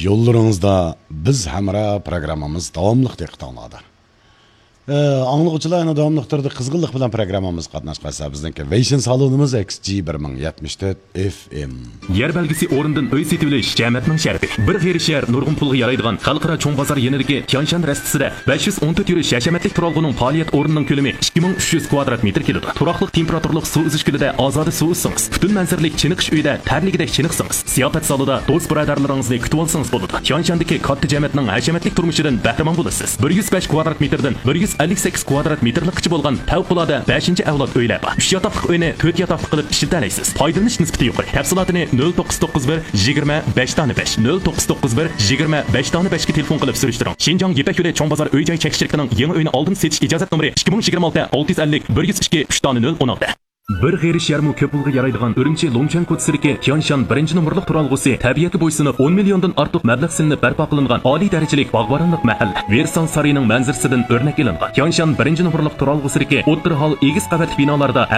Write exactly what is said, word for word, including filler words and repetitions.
Yollarınızda biz hamra programmamız davamlıq diqqətinizdə. Ee, Anlıqçılar yana davamlıqdırdı qızğınlıq bilan programmamız qatnaşqansa bizdinki Vision salonumuz X G bir ming yetmiş to'rt F M. Yer belgisi o'rindan uy setib olish jamoatning sharafi. Bir xeyri shahar nurg'un pulga yaraydigan xalqaro cho'ng bozor yenidagi Tianshan rastisida besh yuz o'n to'rt yurish hashamatlik turalg'uning faoliyat o'rnining ko'lami ikki ming uch yuz kvadrat metr keladi. Turaqliq temperaturlik suv izish gulida ozoda suv ichsangiz, butun manzaralik chiniqish uyida tarligidek chiniqsangiz, ziyofat salonida do'st birodarlaringizni kutib olsangiz bo'ladi. Tianshandagi katta jamoatning hashamatlik turmushidan bahramand bo'lasiz. bir yuz besh kvadrat metrdan bir yuz ellik sakkiz kvadrat metrlikchi bo'lgan favqulodda beshinchi avlod uylar bor. uch yotoqli uyni to'rt yotoqli qilib ishlatalaysiz. Foydalanish nisbati yuqori. Tafsilotini nol to'qqiz to'qqiz bir yigirma besh besh nol to'qqiz to'qqiz bir yigirma besh besh ga telefon qilib surishtiring. Shinjong Yepak yo'li cho'ng bozor uy-joy chekishchiligining yangi uyini oldin setish ijozat nomeri ikki ming yigirma olti olti yuz ellik bir yuz ikki uch nol o'n olti. Bir xeyri sharmu ko'p pulga yaraydigan Urumchi Longchan ko'tsiriki Tianshan birinchi nomerlik turalg'usi tabiati bo'ysunib o'n milliondan ortiq mablag' silinib barpo qilingan oliy darajalik bog'boronlik mahalla. Versan sarining manzarasidan o'rnak ilingan. Tianshan birinchi nomerlik turalg'usiriki o'ttir hol egiz qavatli binolarda